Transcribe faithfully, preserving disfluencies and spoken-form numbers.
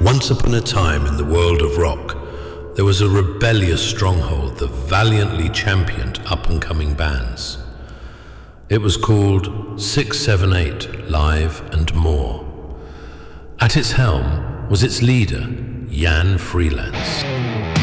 Once upon a time in the world of rock, there was a rebellious stronghold that valiantly championed up-and-coming bands. It was called six seven eight Live and More. At its helm was its leader, Jan Freelance.